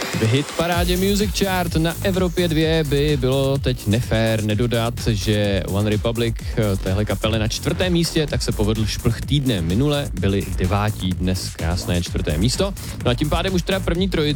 V hitparádě Music Chart na Evropě 2 by bylo teď nefér nedodat, že One Republic, téhle kapely na 4. místě, tak se povedl šplh týdne. Minule byli 9. dnes krásné 4. místo. No a tím pádem už teda první trojice